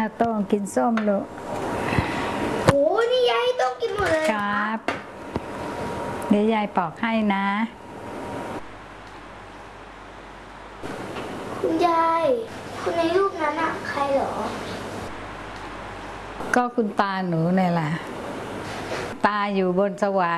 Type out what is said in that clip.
โต้งกินส้มลูกโอ้นี่ยายต้องกินหมดเลยครับเดี๋ยวยายปอกให้นะคุณยายคนในรูปนั้นอะใครเหรอก็คุณตาหนูเนี่ยแหละตาอยู่บนสวรรค์